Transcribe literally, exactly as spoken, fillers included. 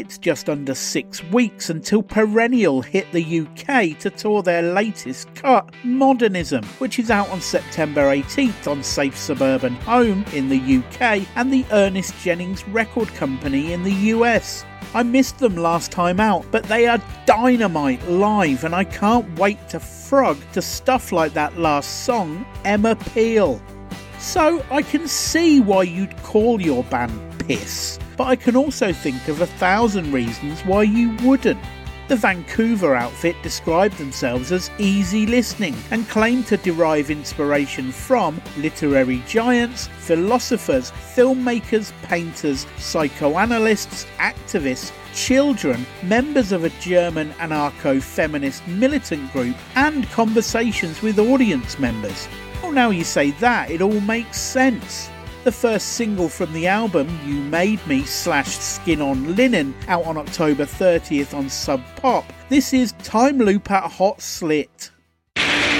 It's just under six weeks until Perennial hit the U K to tour their latest cut, Modernism, which is out on September eighteenth on Safe Suburban Home in the U K and the Ernest Jennings Record Company in the U S. I missed them last time out, but they are dynamite live and I can't wait to frog to stuff like that last song, Emma Peel. So I can see why you'd call your band piss, but I can also think of a thousand reasons why you wouldn't. The Vancouver outfit described themselves as easy listening and claimed to derive inspiration from literary giants, philosophers, filmmakers, painters, psychoanalysts, activists, children, members of a German anarcho-feminist militant group, and conversations with audience members. Well, now you say that, it all makes sense. The first single from the album, You Made Me slash Skin on Linen, out on October thirtieth on Sub Pop. This is Time Loop at Hot Slit.